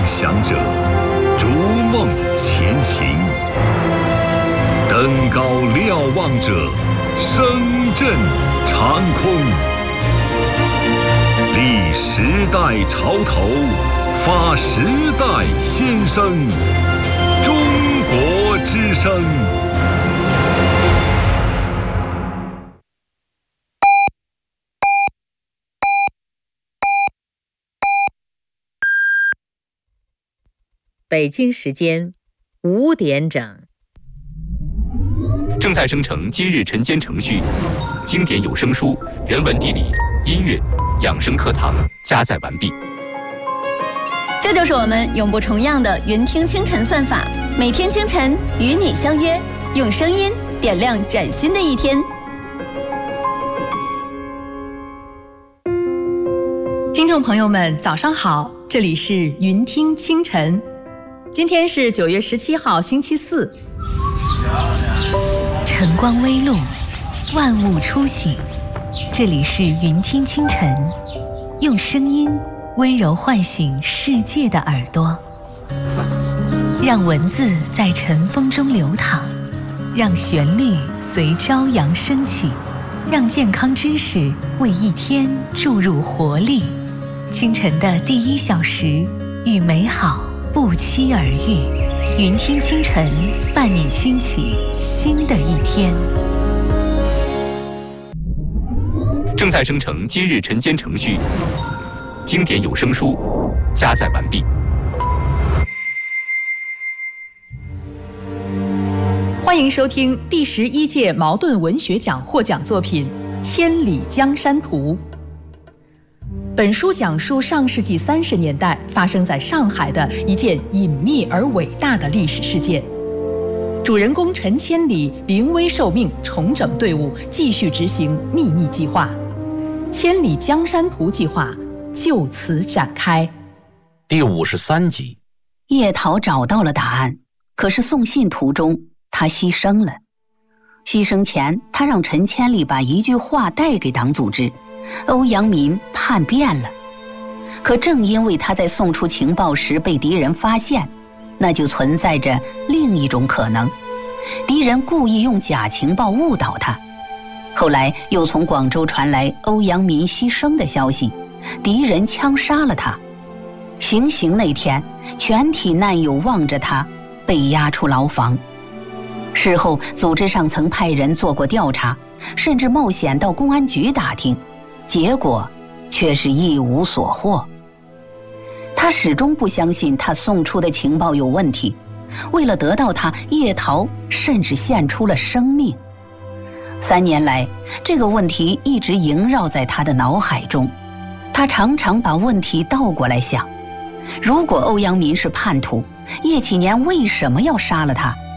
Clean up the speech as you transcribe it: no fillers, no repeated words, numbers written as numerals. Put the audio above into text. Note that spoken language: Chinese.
想者逐梦前行，登高瞭望者声震长空。立时代潮头，发时代先声，中国之声。 北京时间5点整。 正在生成今日晨间程序，经典有声书、人文地理、音乐、养生课堂加载完毕。 这就是我们永不重样的云听清晨算法，每天清晨与你相约，用声音点亮崭新的一天。 听众朋友们，早上好，这里是云听清晨。今天是9月17号，星期四。 晨光微露，万物初醒。这里是云听清晨，用声音温柔唤醒世界的耳朵，让文字在晨风中流淌，让旋律随朝阳升起，让健康知识为一天注入活力。清晨的第1小时，与美好不期而遇。云听清晨，伴你轻启新的一天。 正在生成今日晨间程序，经典有声书加载完毕。 欢迎收听第11届茅盾文学奖获奖作品《千里江山图》。本书讲述上世纪30年代发生在上海的一件隐秘而伟大的历史事件。主人公陈千里临危受命，重整队伍，继续执行秘密计划。千里江山图计划就此展开。 第53集， 叶桃找到了答案，可是送信途中他牺牲了。牺牲前，他让陈千里把一句话带给党组织。欧阳民叛变了，可正因为他在送出情报时被敌人发现，那就存在着另一种可能，敌人故意用假情报误导他。后来又从广州传来欧阳民牺牲的消息，敌人枪杀了他。行刑那天，全体难友望着他被押出牢房。事后组织上曾派人做过调查，甚至冒险到公安局打听，结果却是一无所获。他始终不相信他送出的情报有问题，为了得到他，叶桃甚至献出了生命。3年来，这个问题一直萦绕在他的脑海中。他常常把问题倒过来想：如果欧阳民是叛徒，叶启年为什么要杀了他？